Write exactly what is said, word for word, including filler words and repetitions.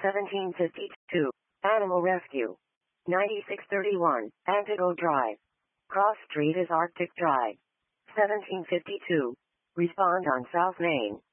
seventeen fifty-two, Animal Rescue. ninety-six thirty-one, Antigo Drive. Cross Street is Arctic Drive. seventeen fifty-two. Respond on South Main.